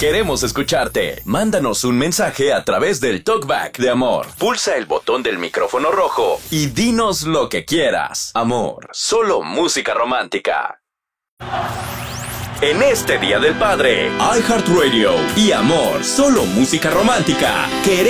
queremos escucharte. Mándanos un mensaje a través del Talkback de Amor. Pulsa el botón del micrófono rojo y dinos lo que quieras. Amor, solo música romántica. En este Día del Padre, iHeartRadio y Amor, solo música romántica.